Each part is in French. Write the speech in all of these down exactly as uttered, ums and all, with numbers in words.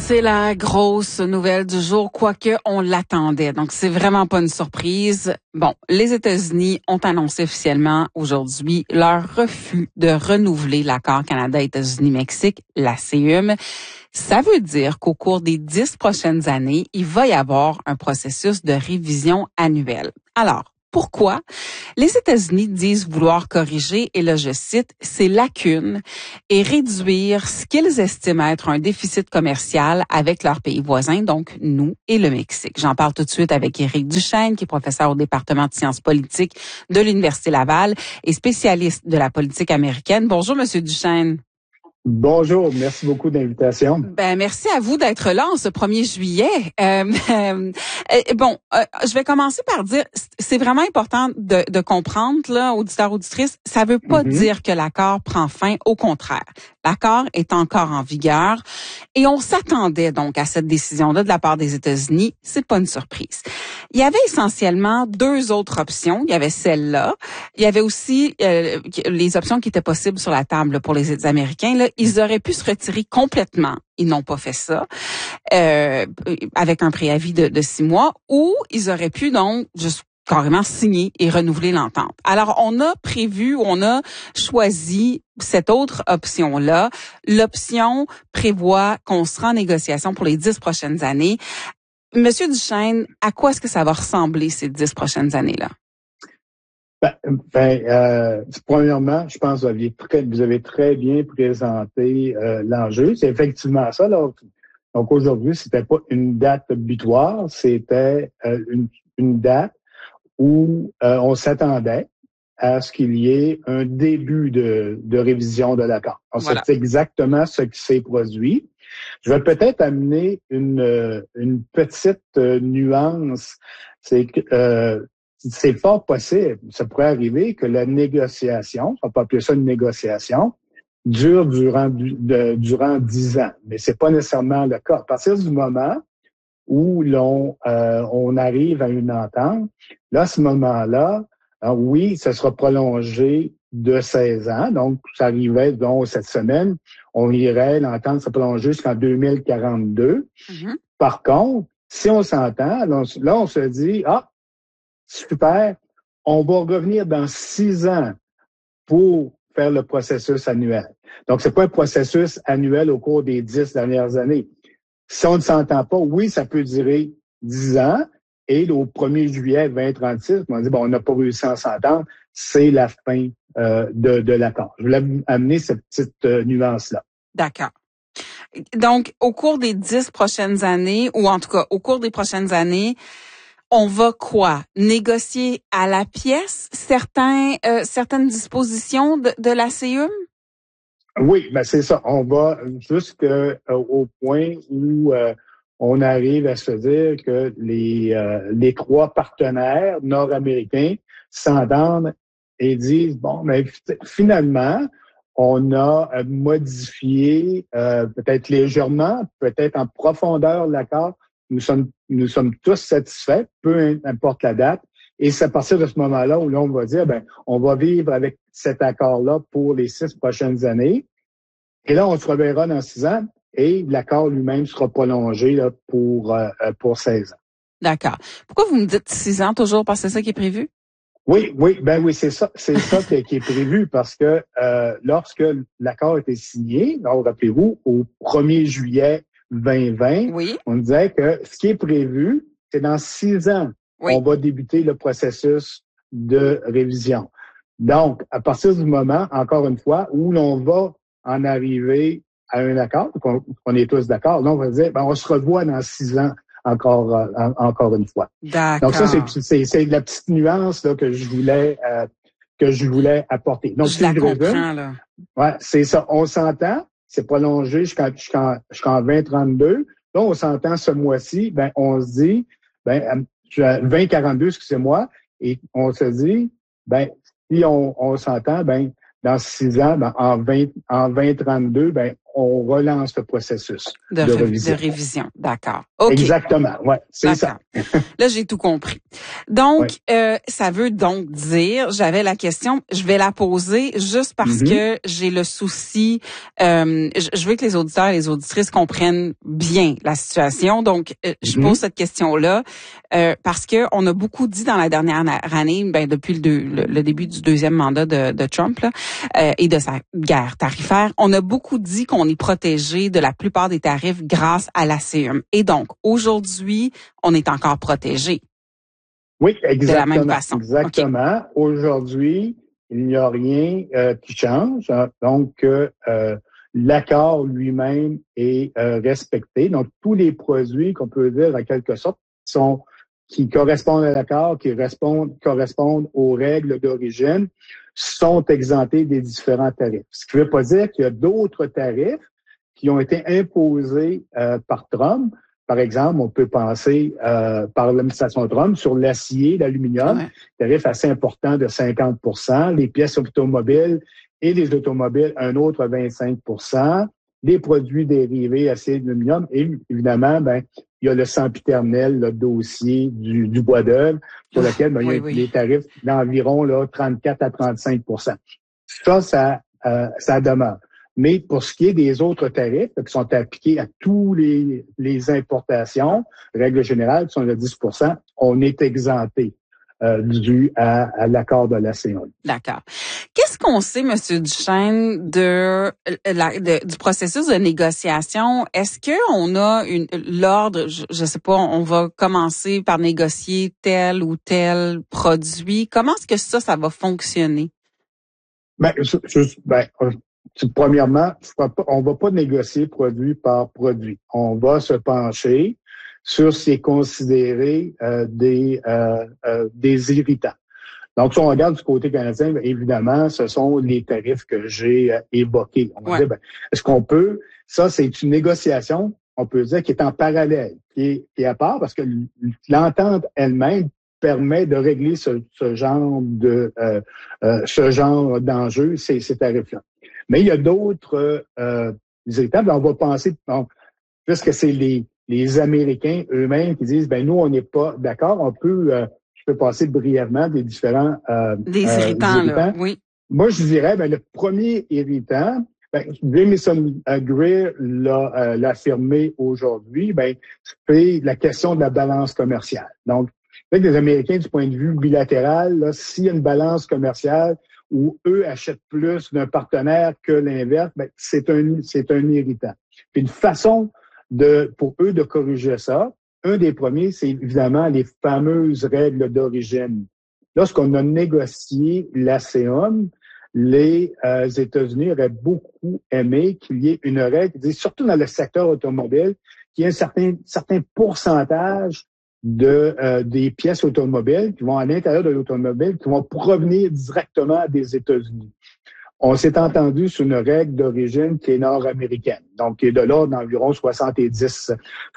C'est la grosse nouvelle du jour, quoique on l'attendait. Donc, c'est vraiment pas une surprise. Bon, les États-Unis ont annoncé officiellement aujourd'hui leur refus de renouveler l'accord Canada-États-Unis-Mexique, la C U M. Ça veut dire qu'au cours des dix prochaines années, il va y avoir un processus de révision annuelle. Alors, pourquoi? Les États-Unis disent vouloir corriger, et là je cite, ces lacunes et réduire ce qu'ils estiment être un déficit commercial avec leurs pays voisins, donc nous et le Mexique. J'en parle tout de suite avec Éric Duchesne, qui est professeur au département de sciences politiques de l'Université Laval et spécialiste de la politique américaine. Bonjour, Monsieur Duchesne. Bonjour, merci beaucoup d'invitation. Ben merci à vous d'être là en ce premier juillet. Euh, euh, bon, euh, je vais commencer par dire, c'est vraiment important de, de comprendre, là, auditeurs, auditrices, ça veut pas mm-hmm. dire que l'accord prend fin, au contraire. L'accord est encore en vigueur et on s'attendait donc à cette décision-là de la part des États-Unis. C'est pas une surprise. Il y avait essentiellement deux autres options. Il y avait celle-là. Il y avait aussi euh, les options qui étaient possibles sur la table pour les Américains. Là, ils auraient pu se retirer complètement. Ils n'ont pas fait ça, euh, avec un préavis de, de six mois, ou ils auraient pu donc juste carrément signer et renouveler l'entente. Alors, on a prévu, on a choisi cette autre option-là. L'option prévoit qu'on sera en négociation pour les dix prochaines années. Monsieur Duchesne, à quoi est-ce que ça va ressembler ces dix prochaines années-là? Ben, ben euh, premièrement, je pense que vous avez très, vous avez très bien présenté euh, l'enjeu. C'est effectivement ça. Là. Donc aujourd'hui, c'était pas une date butoir, c'était euh, une, une date où euh, on s'attendait à ce qu'il y ait un début de, de révision de l'accord. Voilà. C'est exactement ce qui s'est produit. Je vais peut-être amener une, une petite nuance. C'est que euh, c'est fort possible, ça pourrait arriver que la négociation, on peut appeler ça une négociation, dure durant de, durant dix ans. Mais c'est pas nécessairement le cas. À partir du moment où l'on euh, on arrive à une entente, là, à ce moment-là, alors oui, ça sera prolongé de seize ans. Donc, ça arrivait donc cette semaine, on irait, l'entente sera prolongée jusqu'en deux mille quarante-deux. Mm-hmm. Par contre, si on s'entend, là, là, on se dit, ah, super, on va revenir dans six ans pour faire le processus annuel. Donc, c'est pas un processus annuel au cours des dix dernières années. Si on ne s'entend pas, oui, ça peut durer dix ans. Et au premier juillet vingt trente-six, on dit, bon, on n'a pas réussi à s'entendre, c'est la fin euh, de, de l'accord. Je voulais amener cette petite euh, nuance-là. D'accord. Donc, au cours des dix prochaines années, ou en tout cas, au cours des prochaines années, on va quoi? Négocier à la pièce certains, euh, certaines dispositions de, de la C U M? Oui, ben c'est ça. On va jusqu'au euh, point où euh, on arrive à se dire que les, euh, les trois partenaires nord-américains s'entendent et disent, bon, mais finalement, on a modifié euh, peut-être légèrement, peut-être en profondeur l'accord. Nous sommes, nous sommes tous satisfaits, peu importe la date. Et c'est à partir de ce moment-là où l'on va dire, ben, on va vivre avec cet accord-là pour les six prochaines années. Et là, on se reverra dans six ans et l'accord lui-même sera prolongé là, pour, euh, pour seize ans. D'accord. Pourquoi vous me dites six ans toujours? Parce que c'est ça qui est prévu? Oui, oui, ben oui, c'est ça, c'est ça qui, qui est prévu parce que euh, lorsque l'accord a été signé, alors rappelez-vous, au premier juillet vingt vingt, oui. On disait que ce qui est prévu, c'est dans six ans, oui. On va débuter le processus de révision. Donc, à partir du moment, encore une fois, où l'on va en arriver à un accord, qu'on, qu'on est tous d'accord, là, on va dire, ben, on se revoit dans six ans. Encore, euh, encore une fois. D'accord. Donc ça, c'est, c'est, c'est la petite nuance là, que je voulais euh, que je voulais apporter. Donc, je si la je comprends, résume, là. Ouais, c'est ça. On s'entend, c'est prolongé jusqu'en, jusqu'en, jusqu'en vingt trente-deux. Là, on s'entend ce mois-ci, ben on se dit, ben vingt quarante-deux, excusez-moi, et on se dit, ben si on, on s'entend, ben dans six ans, ben, en vingt, en vingt trente-deux, ben on relance le processus de, de ré- révision. De révision, d'accord. Okay. Exactement, ouais, c'est d'accord. ça. Là, j'ai tout compris. Donc, ouais. euh, ça veut donc dire, j'avais la question, je vais la poser juste parce Mm-hmm. que j'ai le souci, euh, je, je veux que les auditeurs et les auditrices comprennent bien la situation. Donc, euh, je Mm-hmm. pose cette question-là euh, parce que on a beaucoup dit dans la dernière année, ben depuis le, deux, le, le début du deuxième mandat de, de Trump là, euh, et de sa guerre tarifaire, on a beaucoup dit qu'on est protégé de la plupart des tarifs grâce à l'A C U M. Et donc, aujourd'hui, on est encore protégé. Oui, exactement. De la même façon. Exactement. Okay. Aujourd'hui, il n'y a rien euh, qui change. Hein. Donc, euh, l'accord lui-même est euh, respecté. Donc, tous les produits qu'on peut dire en quelque sorte sont qui correspondent à l'accord, qui correspondent, correspondent aux règles d'origine, sont exemptés des différents tarifs. Ce qui ne veut pas dire qu'il y a d'autres tarifs qui ont été imposés euh, par Trump. Par exemple, on peut penser euh, par l'administration Trump sur l'acier, l'aluminium, ouais. tarif assez important de cinquante pour cent, les pièces automobiles et les automobiles, un autre vingt-cinq pour cent, les produits dérivés acier d'aluminium et évidemment, ben il y a le sempiternel, le dossier du, du bois d'œuvre sur lequel ben, oui, il y a oui. des tarifs d'environ là, trente-quatre à trente-cinq pour cent. Ça, ça, euh, ça demeure. Mais pour ce qui est des autres tarifs qui sont appliqués à tous les, les importations, règle générale, qui sont de dix pour cent, on est exempté euh, dû à, à l'accord de l'A C E M. D'accord. Qu'est-ce qu'on sait, M. Duchesne, de, la, de du processus de négociation? Est-ce qu'on a une l'ordre, je, je sais pas, on va commencer par négocier tel ou tel produit? Comment est-ce que ça, ça va fonctionner? Ben, je, je, ben premièrement, on va pas négocier produit par produit. On va se pencher sur ce qui est considéré euh, des, euh, euh, des irritants. Donc, si on regarde du côté canadien, bien, évidemment, ce sont les tarifs que j'ai euh, évoqués. On va ouais. dire, ben, est-ce qu'on peut, ça, c'est une négociation, on peut dire, qui est en parallèle, qui est, qui est à part, parce que l'entente elle-même permet de régler ce, ce genre de euh, euh, ce genre d'enjeux, ces, ces tarifs-là. Mais il y a d'autres euh, irritants. On va penser, bon, puisque c'est les, les Américains eux-mêmes qui disent, ben nous, on n'est pas d'accord, on peut, euh, je peux passer brièvement des différents euh, des irritants, euh, irritants. Là, oui. Moi, je dirais, ben le premier irritant, ben, Jamieson Greer l'a, euh, l'a affirmé aujourd'hui, ben c'est la question de la balance commerciale. Donc, avec les Américains, du point de vue bilatéral, là, s'il y a une balance commerciale où eux achètent plus d'un partenaire que l'inverse, ben, c'est un, c'est un irritant. Puis une façon de, pour eux de corriger ça, un des premiers, c'est évidemment les fameuses règles d'origine. Lorsqu'on a négocié l'A C E M, les euh, États-Unis auraient beaucoup aimé qu'il y ait une règle, surtout dans le secteur automobile, qu'il y ait un certain, certain pourcentage de euh, des pièces automobiles qui vont à l'intérieur de l'automobile, qui vont provenir directement des États-Unis. On s'est entendu sur une règle d'origine qui est nord-américaine, donc qui est de l'ordre d'environ soixante-dix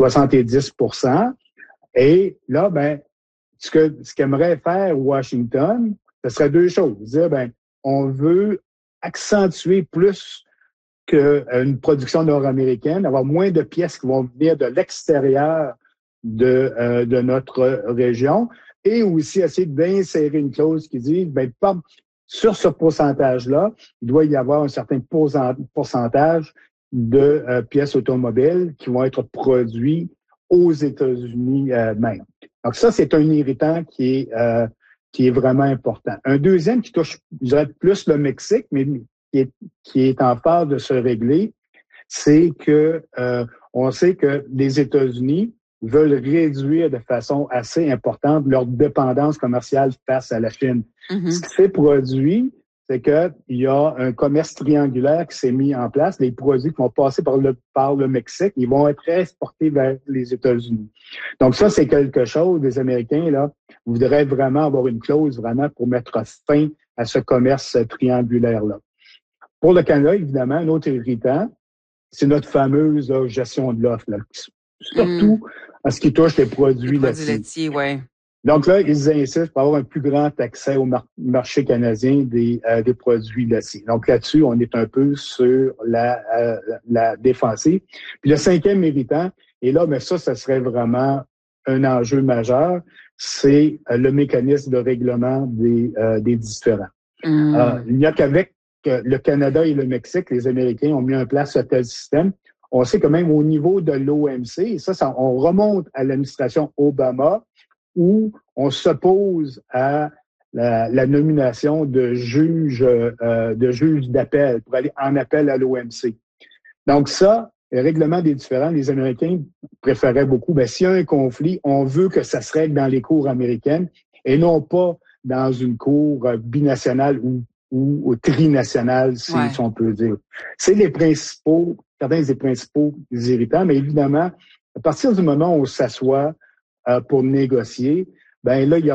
pour cent. Et là, ben, ce que ce qu'aimerait faire Washington, ce serait deux choses. Dire, ben, on veut accentuer plus qu'une production nord-américaine, avoir moins de pièces qui vont venir de l'extérieur de, euh, de notre région, et aussi essayer d'insérer une clause qui dit, ben, pas, sur ce pourcentage-là, il doit y avoir un certain pourcentage de euh, pièces automobiles qui vont être produites aux États-Unis euh, même. Donc ça, c'est un irritant qui est euh, qui est vraiment important. Un deuxième qui touche, je dirais, plus le Mexique, mais qui est qui est en phase de se régler, c'est que euh, on sait que les États-Unis veulent réduire de façon assez importante leur dépendance commerciale face à la Chine. Mm-hmm. Ce qui s'est produit, c'est qu'il y a un commerce triangulaire qui s'est mis en place. Les produits qui vont passer par le, par le Mexique, ils vont être exportés vers les États-Unis. Donc ça, c'est quelque chose, les Américains, là, voudraient vraiment avoir une clause vraiment pour mettre fin à ce commerce triangulaire-là. Pour le Canada, évidemment, un autre irritant, c'est notre fameuse là, gestion de l'offre, là. Surtout mm. en ce qui touche les produits, les produits laitiers. laitiers ouais. Donc là, ils insistent pour avoir un plus grand accès au mar- marché canadien des, euh, des produits laitiers. Donc là-dessus, on est un peu sur la, euh, la défensive. Puis le cinquième méritant, et là, mais ça, ça serait vraiment un enjeu majeur, c'est euh, le mécanisme de règlement des, euh, des différends. Mmh. Euh, il n'y a qu'avec euh, le Canada et le Mexique, les Américains ont mis en place un tel système. On sait que même au niveau de l'O M C, et ça, ça, on remonte à l'administration Obama, où on s'oppose à la, la nomination de juges euh, de juges d'appel pour aller en appel à l'O M C. Donc ça, le règlement des différends, les Américains préféraient beaucoup, ben, s'il y a un conflit, on veut que ça se règle dans les cours américaines et non pas dans une cour binationale ou, ou, ou trinationale, si, Ouais. si on peut dire. C'est les principaux, certains des principaux irritants, mais évidemment, à partir du moment où on s'assoit euh, pour négocier, ben là, il y a